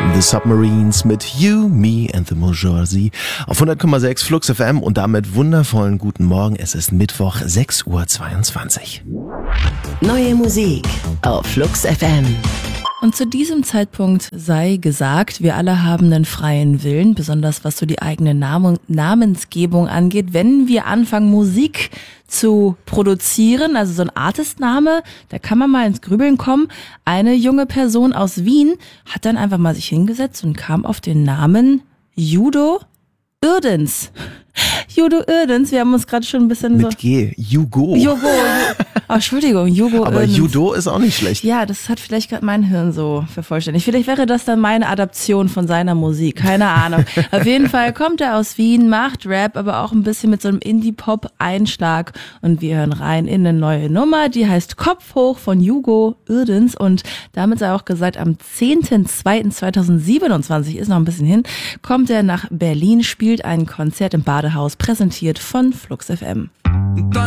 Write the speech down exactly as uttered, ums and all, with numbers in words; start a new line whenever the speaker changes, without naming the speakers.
The Submarines mit You, Me and the Bourgeoisie auf hundert Komma sechs Flux F M und damit wundervollen guten Morgen. Es ist Mittwoch, sechs Uhr zweiundzwanzig.
Neue Musik auf Flux F M.
Und zu diesem Zeitpunkt sei gesagt, wir alle haben einen freien Willen, besonders was so die eigene Namen- Namensgebung angeht. Wenn wir anfangen, Musik zu produzieren, also so ein Artistname, da kann man mal ins Grübeln kommen. Eine junge Person aus Wien hat dann einfach mal sich hingesetzt und kam auf den Namen Judo Irdens. Judo Irdens, wir haben uns gerade schon ein bisschen
Mit
so...
G, Jugo.
Jugo. Oh, Entschuldigung, Jugo
Aber
Irdens.
Judo ist auch nicht schlecht.
Ja, das hat vielleicht gerade mein Hirn so vervollständigt. Vielleicht wäre das dann meine Adaption von seiner Musik. Keine Ahnung. Auf jeden Fall kommt er aus Wien, macht Rap, aber auch ein bisschen mit so einem Indie-Pop-Einschlag. Und wir hören rein in eine neue Nummer, die heißt Kopf hoch von Jugo Irdens. Und damit sei auch gesagt, am zehnten zweiten zweitausendsiebenundzwanzig, ist noch ein bisschen hin, kommt er nach Berlin, spielt ein Konzert im Badehaus, präsentiert von Flux F M.
Dann